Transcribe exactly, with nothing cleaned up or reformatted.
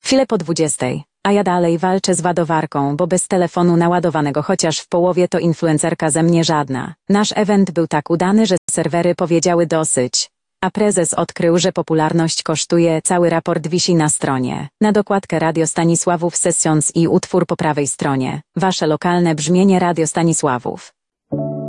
Chwilę po dwudziestej, a ja dalej walczę z ładowarką, bo bez telefonu naładowanego chociaż w połowie to influencerka ze mnie żadna. Nasz event był tak udany, że serwery powiedziały dosyć. A prezes odkrył, że popularność kosztuje, cały raport wisi na stronie. Na dokładkę Radio Stanisławów Sessions i utwór po prawej stronie. Wasze lokalne brzmienie Radio Stanisławów.